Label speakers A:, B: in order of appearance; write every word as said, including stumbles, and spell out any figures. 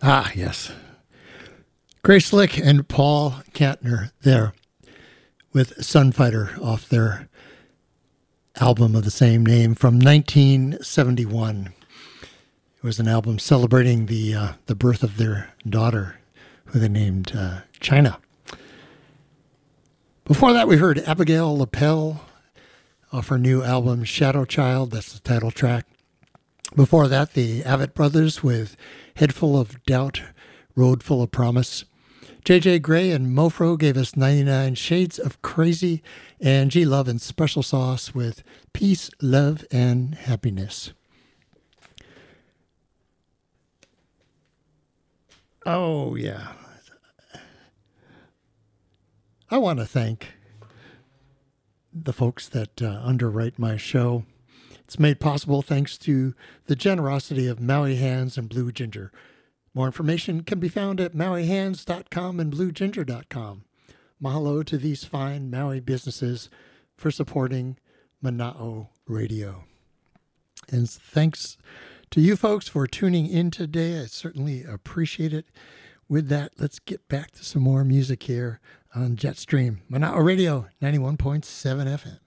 A: Ah, yes. Grace Slick and Paul Kantner there with Sunfighter off their album of the same name from nineteen seventy-one. It was an album celebrating the uh, the birth of their daughter, who they named uh, China. Before that, we heard Abigail Lapel off her new album Shadow Child. That's the title track. Before that, the Avett Brothers with Head Full of Doubt, Road Full of Promise. J J Grey and Mofro gave us ninety-nine Shades of Crazy, and G Love and Special Sauce with Peace, Love, and Happiness. Oh, yeah. I want to thank the folks that uh, underwrite my show. It's made possible thanks to the generosity of Maui Hands and Blue Ginger. More information can be found at maui hands dot com and blue ginger dot com. Mahalo to these fine Maui businesses for supporting Mana'o Radio. And thanks to you folks for tuning in today. I certainly appreciate it. With that, let's get back to some more music here on Jetstream. Mana'o Radio, ninety-one point seven F M.